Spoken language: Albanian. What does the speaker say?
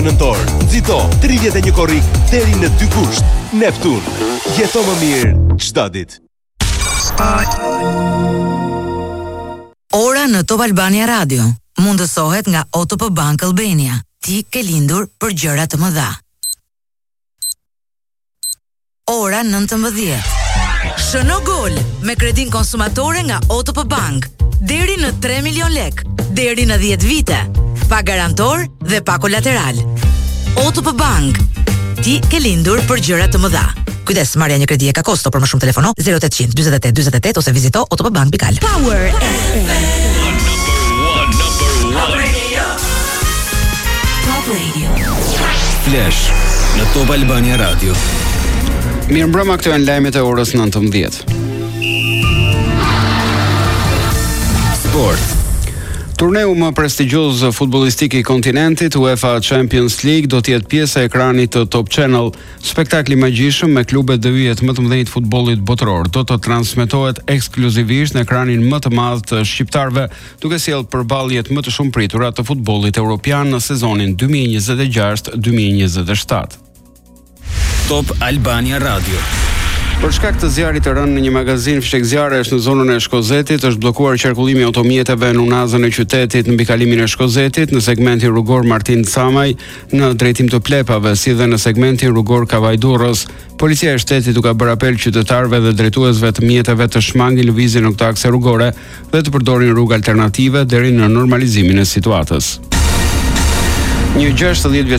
nëntor. Nxito 31 korrik deri në 2 kusht. Neptun. Jeto më mirë çdo ditë. Ora në Top Albania Radio mundësohet nga OTP Bank Albania. Ti ke lindur për gjëra të mëdha. Ora 19. Shëno gol me kredin konsumatore nga OTP Bank. Deri në 3 milion lek, deri në 10 vite. Pa garantor dhe pa kolateral. OTP Bank. Ti ke lindur për gjëra të mëdha. Kujdes, marrja një kredi e ka kosto, për më shumë telefono 0800 48 48 ose vizito otpbank.al. Power FM. Top Radio. Top Radio. Flash në Top Albania Radio. Mirëmbrëma, këto janë lajmet e orës 19. Sport. Turneu më prestigjioz futbollistik i kontinentit, UEFA Champions League, do të jetë pjesë e ekranit të Top Channel. Spektakli magjishëm me klubet dhe yjet më të mëdhenj të futbollit botëror do të transmetohet ekskluzivisht në ekranin më të madh të shqiptarëve, duke sjellë përballjet më të shumë pritura të futbollit evropian në sezonin 2026-2027. Top Albania Radio. Për shkak të zjarrit të rënë në një magazin fshek zjarresh në zonën e Shkozetit, është bllokuar qarkullimi i automjeteve në unazën e qytetit në mbikalimin e Shkozetit, në segmentin rrugor Martin Camaj, në drejtim të Plepave, si dhe në segmentin rrugor Kavajdurrës. Policia e shtetit u ka bërë apel qytetarëve dhe drejtuesve të mjeteve të shmangin lëvizjen në këtë akse rrugore dhe të përdorin rrugë alternative deri në normalizimin e situatës. Një 60 vjeçar